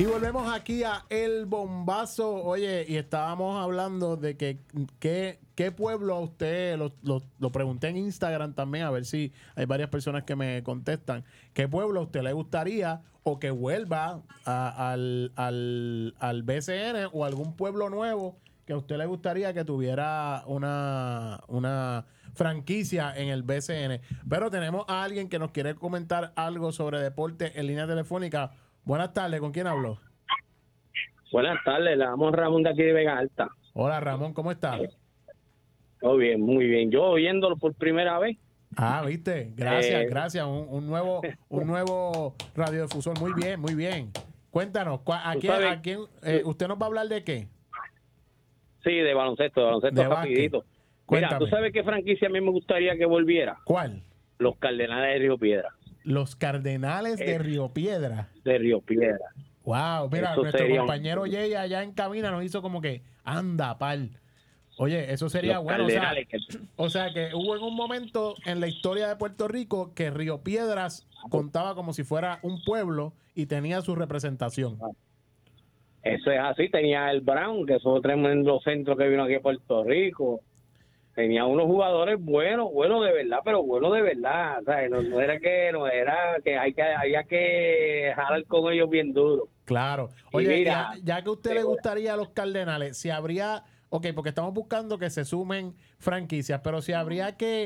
Y volvemos aquí a El Bombazo. Oye, y estábamos hablando de que qué pueblo a usted, lo pregunté en Instagram también, a ver si hay varias personas que me contestan, qué pueblo a usted le gustaría o que vuelva al BCN o algún pueblo nuevo que a usted le gustaría que tuviera una franquicia en el BCN. Pero tenemos a alguien que nos quiere comentar algo sobre deporte en línea telefónica. Buenas tardes, ¿con quién hablo? Buenas tardes, le damos Ramón de aquí de Vega Alta. Hola Ramón, ¿cómo estás? Todo bien, muy bien. Yo oyéndolo por primera vez. Ah, viste, gracias. Un nuevo radiodifusor, muy bien, muy bien. Cuéntanos, ¿a quién usted nos va a hablar de qué? Sí, de baloncesto De rapidito. Mira, ¿tú sabes qué franquicia a mí me gustaría que volviera? ¿Cuál? Los Cardenales de Río Piedra. Los Cardenales de Río Piedra. De Río Piedra. Wow, mira, Eso nuestro sería compañero Jay allá en cabina nos hizo como que, anda, pal. Oye, eso sería Los bueno. Cardenales, O sea, que hubo en un momento en la historia de Puerto Rico que Río Piedras contaba como si fuera un pueblo y tenía su representación. Eso es así. Tenía el Brown, que es un tremendo centro que vino aquí a Puerto Rico. Tenía unos jugadores buenos de verdad, pero buenos de verdad. ¿Sabes? No era que había que jalar con ellos bien duro. Claro. Oye, ya que a usted le gustaría a los Cardenales, si habría, ok, porque estamos buscando que se sumen franquicias, pero si habría que